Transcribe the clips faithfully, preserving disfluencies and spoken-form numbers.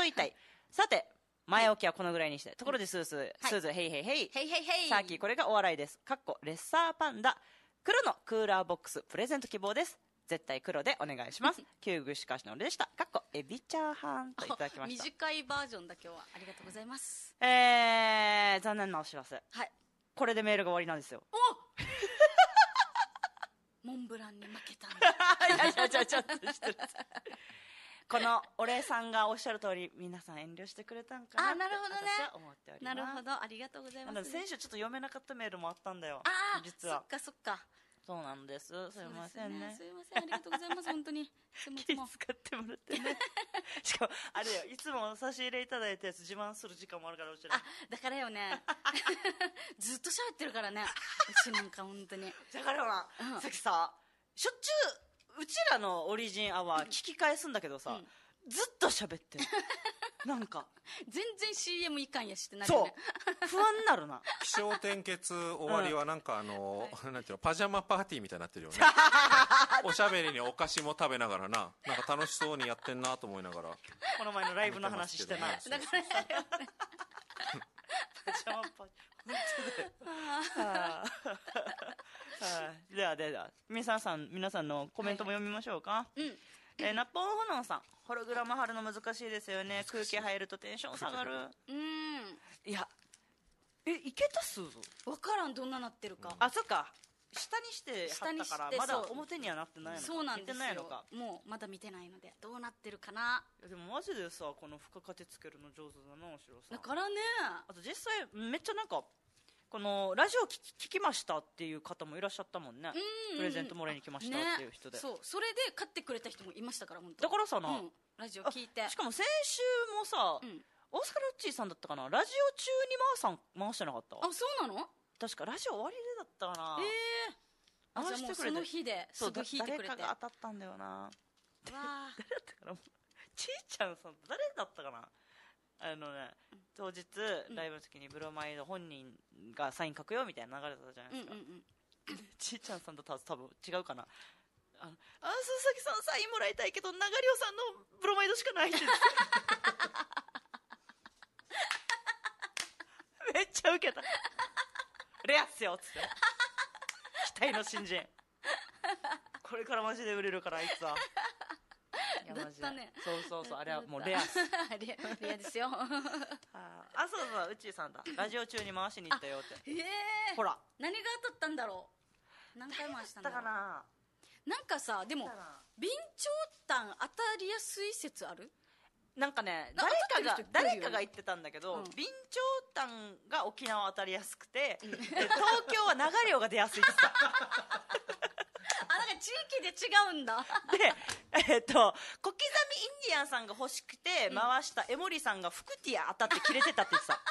いたい。さて、前置きはこのぐらいにして。ところでスースー、はい、スーズー、ヘイヘイヘイ。 ヘイヘイヘイ。 さっきこれがお笑いです。かっこレッサーパンダ。黒のクーラーボックス、プレゼント希望です。絶対黒でお願いします。旧具しかしの俺でした。かっこエビチャーハンといただきました。 短いバージョンだ今日は。ありがとうございます。 えー、残念なお知らせ。 はい。 これでメールが終わりなんですよ。 おモンブランに負けたんだ。 いやいや、ちょ、ちょっと失礼。このお礼さんがおっしゃる通り、皆さん遠慮してくれたんかなって。 あ、なるほどね。 私は思っております。 なるほど、ありがとうございます。 先週ちょっと読めなかったメールもあったんだよ。 ああ、 実は。 そっかそっか。 そうなんです。すいませんね。 すいません、ありがとうございます。本当に。 気遣ってもらってね。しかもあれよ、いつも差し入れいただいたやつ自慢する時間もあるからうちら。 あ、だからよね。ずっと喋ってるからね。うちなんか本当に。 だからな、さっきさ、しょっちゅううちらのオリジンアワー聞き返すんだけどさ、ずっと喋ってる。なんか全然 シーエム いかんやしってなるよね。 そう不安になるな。 気象転結終わりはなんかあの、うん、なんていうの、パジャマパーティーみたいになってるよね。おしゃべりにお菓子も食べながらな、なんか楽しそうにやってんなと思いながら。 この前のライブの話してない。だからパジャマパーティー本当だよ。ではでは皆さん皆さんのコメントも読みましょうか。はい、うん。えー、ナッポンホノンさん、ホログラム貼るの難しいですよね。空気入るとテンション下がる。うん。いや、え、いけたす分からん、どんななってるか。 あ、そっか、下にして貼ったからまだ表にはなってないのか。 そうなんですよ。 見てないのか。 もうまだ見てないのでどうなってるかな。 いやでもマジでさ、この付加価値つけるの上手だな、おしろさん。 だからね。 あと実際めっちゃなんかこのラジオ聞き、聞きましたっていう方もいらっしゃったもんね。うん、プレゼントもらいに来ましたっていう人で、 ね、そう、それで買ってくれた人もいましたから。本当だからさな、うん、 ラジオ聞いて。しかも先週もさ、うん、大塚ルッチーさんだったかな、ラジオ中に回さん回してなかった。 あ、そうなの。 確かラジオ終わりでだったかな。 ええー、回してくれて。あ、じゃあもうその日ですぐ弾いてくれて。 誰かが当たったんだよな。わ誰だったかな、ちーちゃんさん誰だったかな。あのね、当日、うん、ライブの時にブロマイド本人がサイン書くよみたいな流れだったじゃないですか。うんうんうん、ちーちゃんさんと多分違うかな。あの、あ、鈴崎さんサインもらいたいけど流れさんのブロマイドしかないってめっちゃウケた。レアっすよっつって期待の新人これからマジで売れるからあいつは。 だったね。 そうそうそう、あれはもうレアっす。 レア、レアですよ。 ああ、そうそう、うちーさんだ。ラジオ中に回しに行ったよって。 ええー、 ほら何が当たったんだろう。何回回したんだろう。 かな。 なんかさ、でも備長炭当たりやすい説ある。 なんかね、誰かが誰かが言ってたんだけど、うん、備長炭が沖縄当たりやすくて、うん、東京は流れが出やすいって言ってた。 あ、なんか地域で違うんだ。 で、えっと小刻みインディアンさんが欲しくて回した江森さんがフクティア当たって切れてたって言ってた。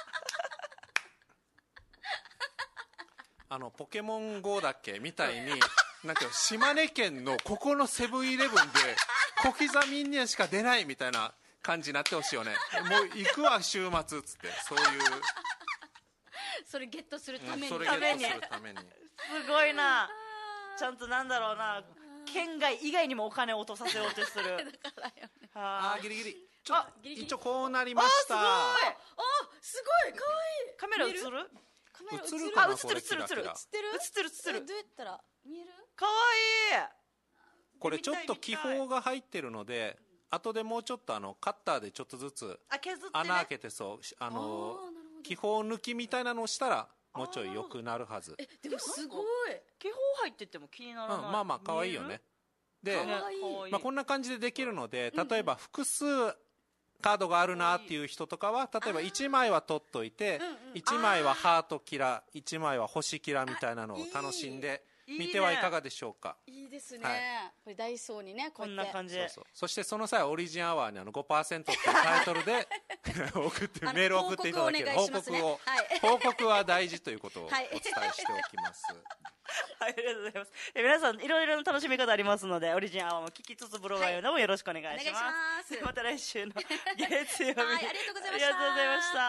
あのポケモン ゴー だっけみたいになんか島根県のここのセブンイレブンで小刻みインディアンしか出ないみたいな感じになってほしいよね。もう行くわ週末っつって、そういうそれゲットするために、うん、 それゲットするためにすごいな。ちゃんとなんだろうな、県外以外にもお金を落とさせようとする。だからよね。 ああ、ギリギリ。ちょっと一応こうなりました。 あ、すごい、かわいい。 カメラ映る？ カメラ映るかな。 あ、映ってる映ってる映ってる映ってる映ってる映ってる。 どうやったら見える？ かわいい。 これちょっと気泡が入ってるので、後でもうちょっとあのカッターでちょっとずつ穴開けて、そうあの気泡抜きみたいなのをしたらもうちょい良くなるはず。 え、でもすごい。 気泡入ってても気にならない。 うん、まあまあ可愛いよね。で、まあこんな感じでできるので、例えば複数カードがあるなっていう人とかは、例えばいちまいは取っといて、いちまいはハートキラ、いちまいは星キラみたいなのを楽しんで見てはいかがでしょうか。 いいですね。はい、これダイソーにね、 こんな感じで。 そうそう。そしてその際オリジンアワーにあの ごパーセント っていうタイトルで送ってメールを送っていただける報告を、報告は大事ということをお伝えしておきます。 はい、ありがとうございます。え皆さんいろいろな楽しみ方ありますので、オリジンアワーも聞きつつブロガー用でもよろしくお願いします。はい、お願いします。また来週の月曜日。 はい、ありがとうございました。 ありがとうございました。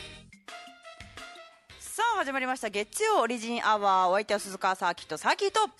さあ始まりました月曜オリジンアワー。お相手は鈴川サーキットサーキット